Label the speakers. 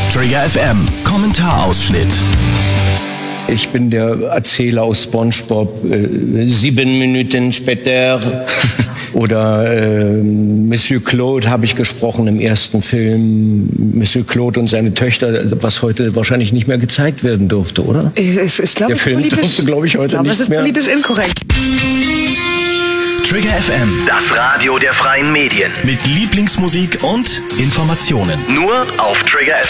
Speaker 1: Trigger FM Kommentarausschnitt.
Speaker 2: Ich bin der Erzähler aus SpongeBob, 7 Minuten später. Oder Monsieur Claude habe ich gesprochen im ersten Film. Monsieur Claude und seine Töchter, was heute wahrscheinlich nicht mehr gezeigt werden durfte, oder?
Speaker 3: Ich glaube,
Speaker 2: der Film durfte, glaube ich, heute nicht mehr.
Speaker 3: Das ist politisch inkorrekt.
Speaker 1: Trigger FM,
Speaker 4: Das Radio der freien Medien.
Speaker 1: mit Lieblingsmusik und Informationen.
Speaker 4: Nur auf Trigger FM.